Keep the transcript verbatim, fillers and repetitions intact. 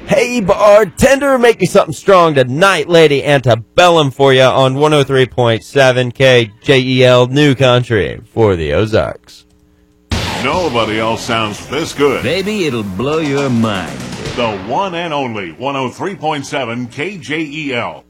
Hey, bartender, make me something strong tonight, Lady Antebellum, for you on one oh three point seven K J E L New Country for the Ozarks. Nobody else sounds this good. Baby, it'll blow your mind. The one and only one oh three point seven K J E L.